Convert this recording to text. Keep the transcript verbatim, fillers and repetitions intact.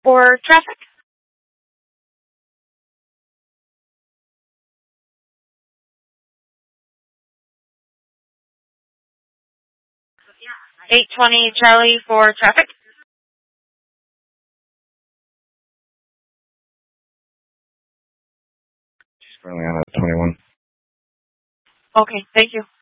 for traffic. eight twenty Charlie for traffic. She's currently on at twenty-one. Okay, thank you.